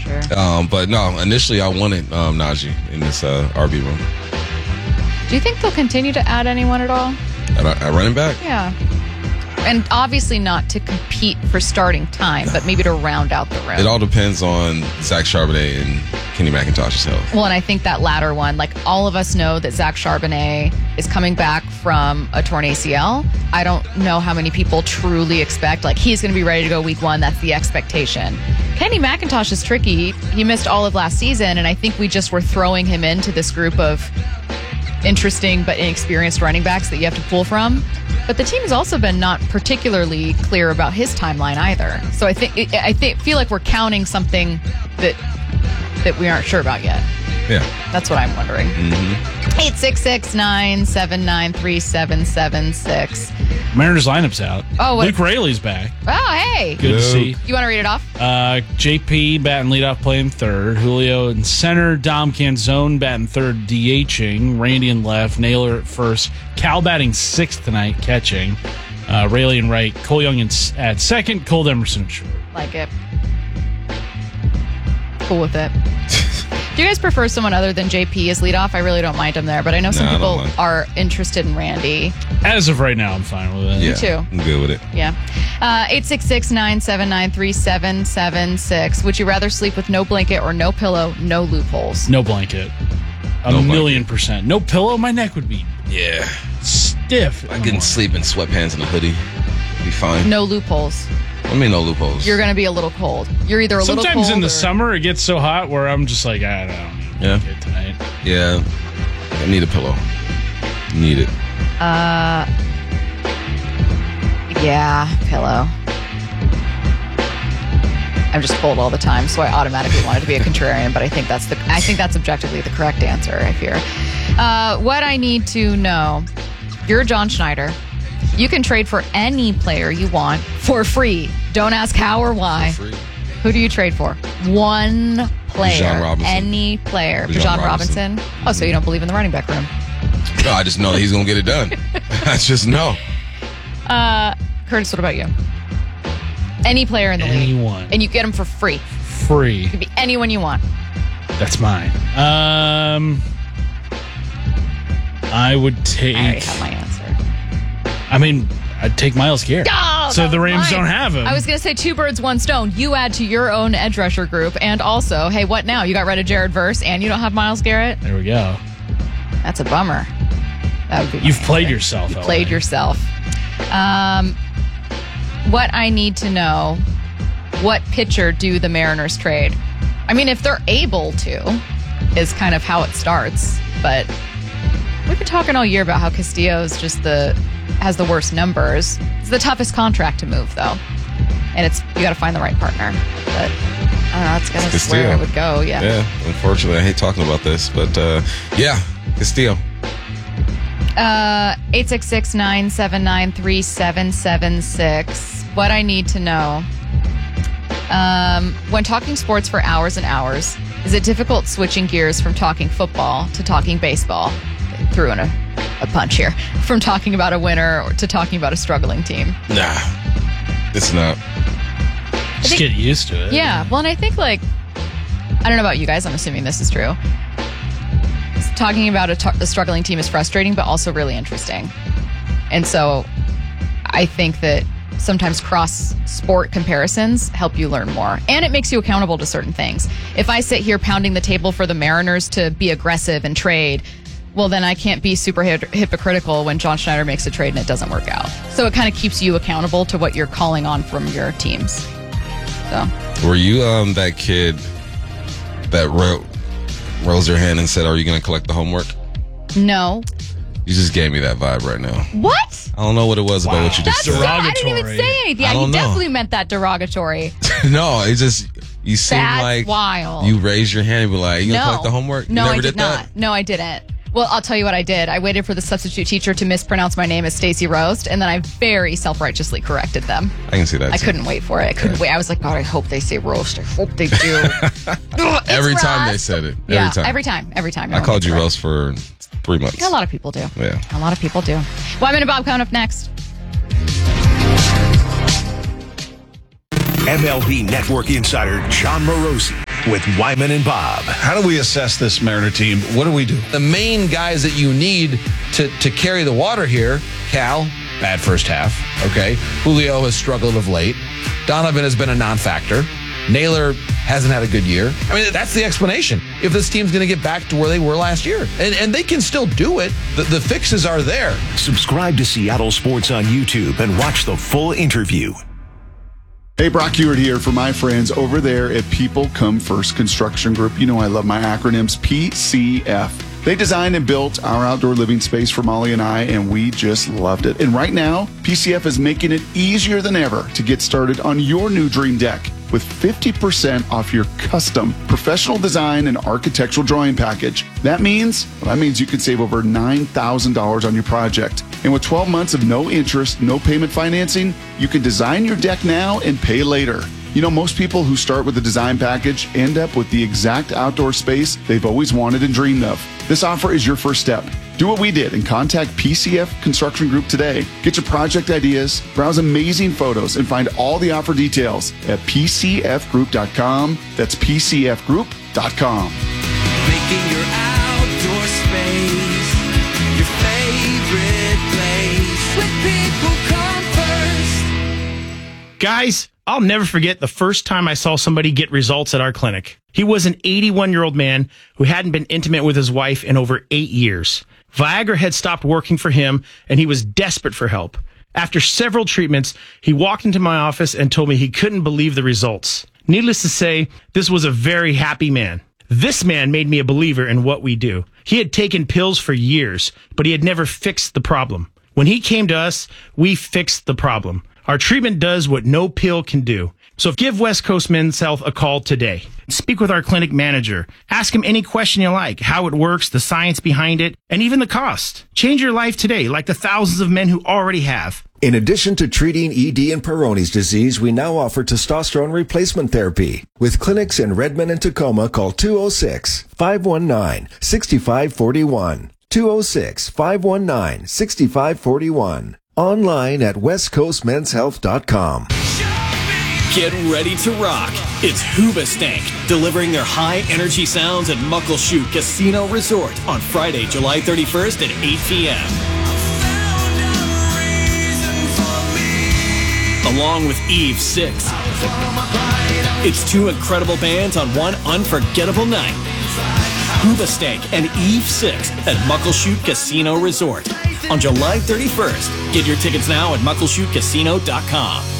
sure. But no, initially I wanted Najee in this RB room. Do you think they'll continue to add anyone at all? At running back? Yeah. And obviously not to compete for starting time, but maybe to round out the room. It all depends on Zach Charbonnet and Kenny McIntosh's health. Well, and I think that latter one, like all of us know that Zach Charbonnet is coming back from a torn ACL. I don't know how many people truly expect, like he's going to be ready to go week 1. That's the expectation. Kenny McIntosh is tricky. He missed all of last season, and I think we just were throwing him into this group of interesting but inexperienced running backs that you have to pull from. But the team has also been not particularly clear about his timeline either. So I feel like we're counting something that we aren't sure about yet. Yeah. That's what I'm wondering. 866-979-3776. Mariners lineup's out. Oh, what? Luke Raley's back. Oh, hey. Good to see. You want to read it off? JP batting leadoff, playing third. Julio in center. Dom Canzone batting third, DHing. Randy in left. Naylor at first. Cal batting sixth tonight, catching. Raley in right. Cole Young at second. Cole Emerson at short. Like it. Cool with it. Do you guys prefer someone other than JP as leadoff? I really don't mind him there, but I know some people are interested in Randy. As of right now, I'm fine with it. Yeah, Me too. I'm good with it. Yeah. 866-979-3776. Would you rather sleep with no blanket or no pillow, no loopholes? No blanket. A million %. No pillow, my neck would be stiff. I can sleep in sweatpants and a hoodie. Be fine. No loopholes. I mean, no loopholes. You're going to be a little cold. You're either a little cold. Sometimes in the summer, it gets so hot where I'm just like, I don't know. Yeah. Tonight. Yeah. I need a pillow. Need it. Yeah, pillow. I'm just cold all the time, so I automatically wanted to be a contrarian, but I think that's objectively the correct answer, I fear. What I need to know. You're John Schneider. You can trade for any player you want for free. Don't ask how or why. For free. Who do you trade for? One player. Bijan Robinson. Any player. Bijan Robinson. Oh, so you don't believe in the running back room? No, I just know that he's going to get it done. I just know. Curtis, what about you? Any player in the league. Anyone. And you get him for free. Free. It could be anyone you want. That's mine. I would take... I already have my answer. I mean, I'd take Myles Garrett. Oh, so the Rams don't have him. I was going to say 2 birds, 1 stone. You add to your own edge rusher group. And also, hey, what now? You got rid of Jared Verse and you don't have Myles Garrett? There we go. That's a bummer. That would be You've played yourself. You played yourself. What I need to know, what pitcher do the Mariners trade? I mean, if they're able to, is kind of how it starts. But we've been talking all year about how Castillo's just has the worst numbers. It's the toughest contract to move, though. And you got to find the right partner. But I don't know, that's kind of where I would go. Yeah. Yeah, unfortunately, I hate talking about this, but yeah, Castillo. 866-979-3776. What I need to know. When talking sports for hours and hours, is it difficult switching gears from talking football to talking baseball? Threw in a punch here. From talking about a winner to talking about a struggling team. Nah, it's not. Just get used to it. Yeah. Well, and I think, I don't know about you guys. I'm assuming this is true. Talking about a struggling team is frustrating, but also really interesting. And so I think that sometimes cross-sport comparisons help you learn more. And it makes you accountable to certain things. If I sit here pounding the table for the Mariners to be aggressive and trade, well, then I can't be super hypocritical when John Schneider makes a trade and it doesn't work out. So it kind of keeps you accountable to what you're calling on from your teams. So, were you that kid that rose your hand and said, "Are you going to collect the homework"? No. You just gave me that vibe right now. What? I don't know what it was about what you just said. I didn't even say anything. Yeah, he definitely meant that derogatory. No, it's just you seem like wild. You raised your hand and be like, "You gonna collect the homework?" No, you never I did not. That? No, I didn't. Well, I'll tell you what I did. I waited for the substitute teacher to mispronounce my name as Stacey Roast, and then I very self-righteously corrected them. I can see that. I couldn't wait for it. I couldn't wait. I was like, God, I hope they say roast. I hope they do. Every time they said it. Every time. I called you roast for 3 months. A lot of people do. Yeah. A lot of people do. Wyman and Bob coming up next. MLB Network insider John Morosi with Wyman and Bob. How do we assess this Mariner team? What do we do? The main guys that you need to carry the water here, Cal, bad first half, okay? Julio has struggled of late. Donovan has been a non-factor. Naylor hasn't had a good year. I mean, that's the explanation. If this team's going to get back to where they were last year. And they can still do it. The fixes are there. Subscribe to Seattle Sports on YouTube and watch the full interview. Hey, Brock Hewitt here for my friends over there at People Come First Construction Group. You know I love my acronyms, PCF. They designed and built our outdoor living space for Molly and I, and we just loved it. And right now, PCF is making it easier than ever to get started on your new dream deck with 50% off your custom professional design and architectural drawing package. That means you can save over $9,000 on your project. And with 12 months of no interest, no payment financing, you can design your deck now and pay later. You know, most people who start with a design package end up with the exact outdoor space they've always wanted and dreamed of. This offer is your first step. Do what we did and contact PCF Construction Group today. Get your project ideas, browse amazing photos, and find all the offer details at PCFgroup.com. That's PCFgroup.com. Making your outdoor space your favorite place. With People Come First. Guys, I'll never forget the first time I saw somebody get results at our clinic. He was an 81-year-old man who hadn't been intimate with his wife in over 8 years. Viagra had stopped working for him, and he was desperate for help. After several treatments, he walked into my office and told me he couldn't believe the results. Needless to say, this was a very happy man. This man made me a believer in what we do. He had taken pills for years, but he had never fixed the problem. When he came to us, we fixed the problem. Our treatment does what no pill can do. So give West Coast Men's Health a call today. Speak with our clinic manager. Ask him any question you like, how it works, the science behind it, and even the cost. Change your life today, like the thousands of men who already have. In addition to treating ED and Peyronie's disease, we now offer testosterone replacement therapy. With clinics in Redmond and Tacoma, call 206-519-6541. 206-519-6541. Online at westcoastmenshealth.com. Get ready to rock. It's Hoobastank, delivering their high-energy sounds at Muckleshoot Casino Resort on Friday, July 31st at 8 p.m. Along with Eve 6. It's two incredible bands on one unforgettable night. Hoobastank and Eve 6 at Muckleshoot Casino Resort on July 31st. Get your tickets now at muckleshootcasino.com.